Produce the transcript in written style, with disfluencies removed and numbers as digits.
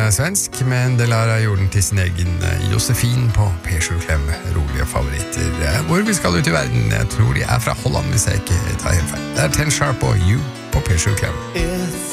svensk, men Delara gjorde den til sin egen Josefin på P7 Klem, rolige favoritter. Hvor vi skal ut i verden, jeg tror de fra Holland hvis jeg ikke tar helt feil. Det 10 Sharp og You på P7 Klem.